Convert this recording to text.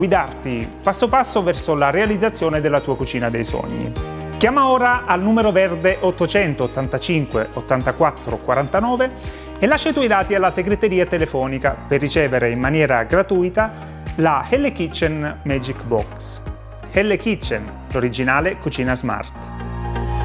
guidarti passo passo verso la realizzazione della tua cucina dei sogni. Chiama ora al numero verde 885 84 49 e lascia i tuoi dati alla segreteria telefonica per ricevere in maniera gratuita la Helle Kitchen Magic Box. Helle Kitchen, l'originale cucina smart.